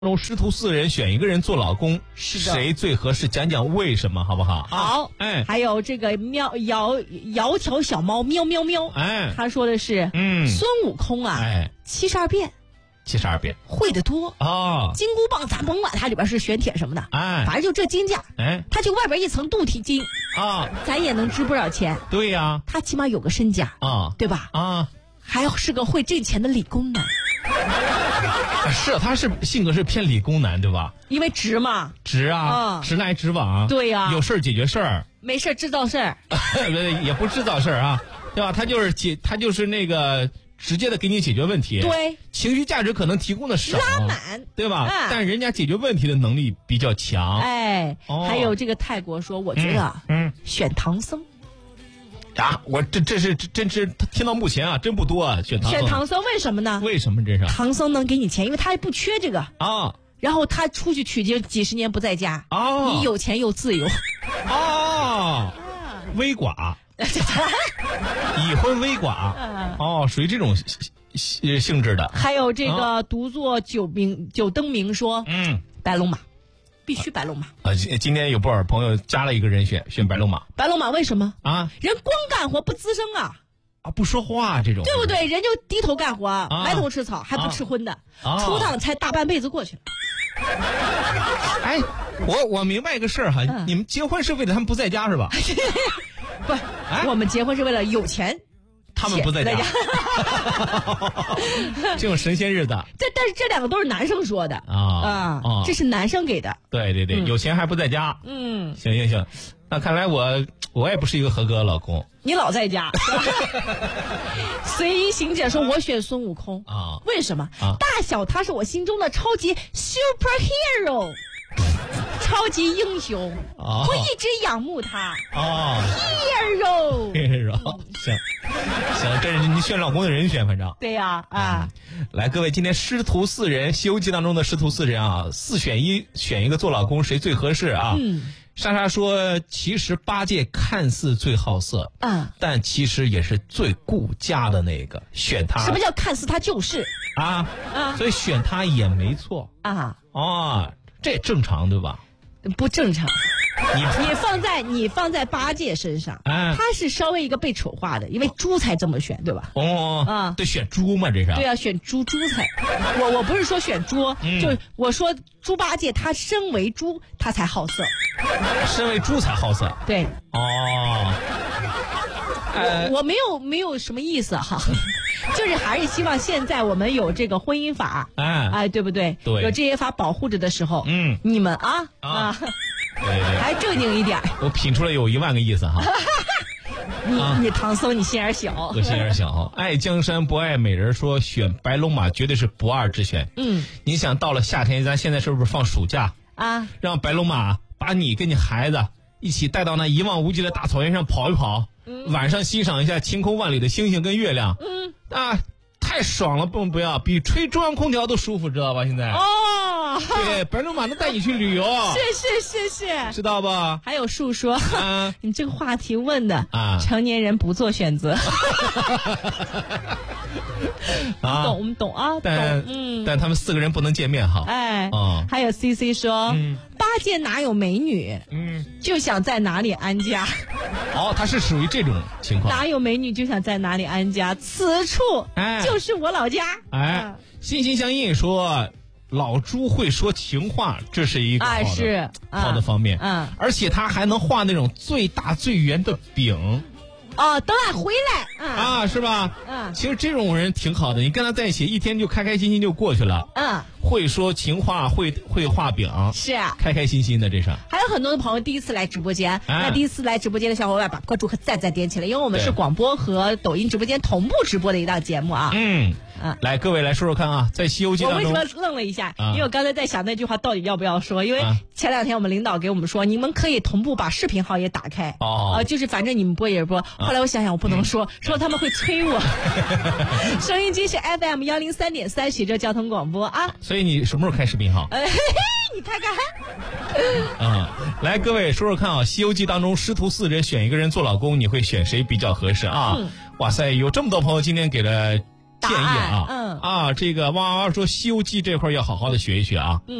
中师徒四人选一个人做老公，谁最合适？讲讲为什么，好不好？ 好， 哎， 还有这个窈窕小猫喵喵喵， 哎， 他说的是，孙悟空啊， 哎 ，72变 ，72变会得多哦。 金箍棒咱甭管它里边是玄铁什么的， 哎， 反正就这金价， 哎， 它就外边一层镀体金啊， 咱也能值不少钱。 对呀， 他起码有个身家啊， 对吧？ 啊， 还要是个会挣钱的理工男。 是，他是性格是偏理工男，对吧？ 因为直嘛， 直啊，直来直往， 对呀， 有事解决事儿， 没事制造事儿， 也不制造事儿啊，对吧？他就是那个直接的给你解决问题， 对， 情绪价值可能提供的少， 拉满， 对吧？但人家解决问题的能力比较强， 哎，还有这个泰国说，我觉得，选唐僧。 啊，我这是听到目前啊，真不多啊，选唐僧为什么呢？ 为什么这是？ 唐僧能给你钱，因为他不缺这个啊。然后他出去取经几十年不在家啊， 你有钱又自由啊，微寡，已婚微寡哦，属于这种性质的。 还有这个独坐九灯明说，白龙马。必须白龙马啊！今天有不少朋友加了一个人选白龙马。 白龙马为什么啊？ 人光干活不吱声啊！ 啊，不说话这种， 对不对？人就低头干活，埋头吃草，还不吃荤的，出趟才大半辈子过去了。 哎，我明白一个事儿哈，你们结婚是为了他们不在家是吧？ 不，我们结婚是为了有钱。 他们不在家，这种神仙日子。 但是这两个都是男生说的啊，这是男生给的。 对对对，有钱还不在家。行，那看来我也不是一个合格的老公。 你老在家。随意行者说：“我选孙悟空啊， 为什么？大小他是我心中的超级 superhero。”超级英雄，我一直仰慕他。Hero， 行，这是你选老公的人选，反正。 对呀，啊， 来，各位，今天师徒四人，《西游记》当中的师徒四人啊，4选1，选一个做老公，谁最合适啊？莎莎说，其实八戒看似最好色，但其实也是最顾家的那个，选他。 什么叫看似？他就是所以选他也没错这正常对吧？ 不正常。你放在八戒身上，他是稍微一个被丑化的，因为猪才这么选，对吧？ 对，选猪嘛，这是。 对啊，选猪才。我不是说选猪，就是我说猪八戒他身为猪，他才好色。 身为猪才好色。 对。我没有什么意思哈。就是还是希望现在我们有这个婚姻法，对不对？ 对， 有这些法保护着的时候，你们对， 还正经一点。 我品出来有1万个意思哈。 你唐僧你心眼小， 我心眼小。爱江山不爱美人说选白龙马绝对是不二之选。你想到了夏天，咱现在是不是放暑假让白龙马把你跟你孩子一起带到那一望无际的大草原上跑一跑，晚上欣赏一下晴空万里的星星跟月亮，太爽了，不要比吹中央空调都舒服，知道吧？现在对，白龙马能带你去旅游， 是， 知道吧？ 还有树说，你这个话题问的成年人不做选择。我们懂啊， 但他们4个人不能见面哈。 还有 CC 说，八戒哪有美女？就想在哪里安家。 他是属于这种情况。 哪有美女就想在哪里安家？此处就是我老家。 心心相印说，老猪会说情话，这是一个好的方面。而且他还能画那种最大最圆的饼。 等俺回来是吧？其实这种人挺好的，你跟他在一起一天就开开心心就过去了。会说情话，会画饼， 是开开心心的。这是还有很多的朋友第一次来直播间，那第一次来直播间的小伙伴把关注和赞点起来，因为我们是广播和抖音直播间同步直播的一档节目啊。来，各位来说说看啊，在《西游记》当中，我为什么愣了一下？因为我刚才在想那句话到底要不要说，因为前2天我们领导给我们说，你们可以同步把视频号也打开，就是反正你们播也播。后来我想想，我不能说他们会催我。收音机是 FM 103.3，徐州交通广播啊。 所以你什么时候开视频号？ 你看看。 来，各位说说看啊，《西游记》当中师徒4人选一个人做老公，你会选谁比较合适啊？哇塞，有这么多朋友今天给了建议啊。这个汪娃娃说《西游记》这块要好好的学一学啊。